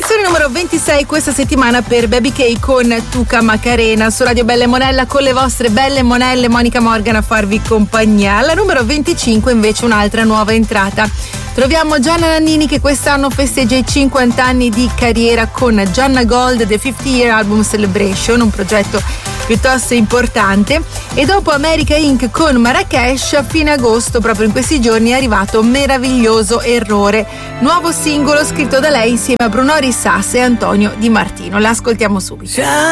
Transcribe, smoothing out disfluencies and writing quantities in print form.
Posizione numero 26 questa settimana per Baby K con Tuca Macarena su Radio Belle Monella, con le vostre belle monelle, Monica Morgan a farvi compagnia. Alla numero 25 invece un'altra nuova entrata. Troviamo Gianna Nannini che quest'anno festeggia i 50 anni di carriera con Gianna Gold The 50 Year Album Celebration, un progetto piuttosto importante. E dopo America Inc. con Marrakesh, a fine agosto, proprio in questi giorni, è arrivato Meraviglioso Errore, nuovo singolo scritto da lei insieme a Bruno Risas e Antonio Di Martino. L'ascoltiamo subito.